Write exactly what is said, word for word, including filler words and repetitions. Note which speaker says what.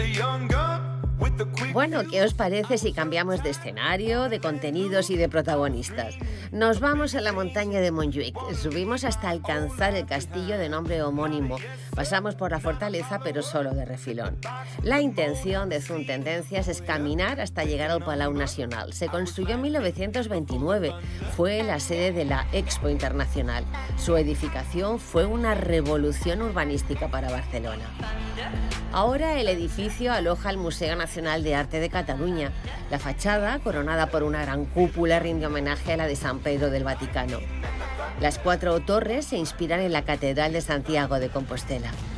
Speaker 1: Bueno, ¿qué os parece si cambiamos de escenario, de contenidos y de protagonistas? Nos vamos a la montaña de Montjuic, subimos hasta alcanzar el castillo de nombre homónimo. Pasamos por la fortaleza, pero solo de refilón. La intención de Zoom Tendencias es caminar hasta llegar al Palau Nacional. Se construyó en mil novecientos veintinueve, fue la sede de la Expo Internacional. Su edificación fue una revolución urbanística para Barcelona. Ahora el edificio aloja el Museo Nacional de Arte de Cataluña. La fachada, coronada por una gran cúpula, rinde homenaje a la de San Pedro del Vaticano. Las cuatro torres se inspiran en la Catedral de Santiago de Compostela.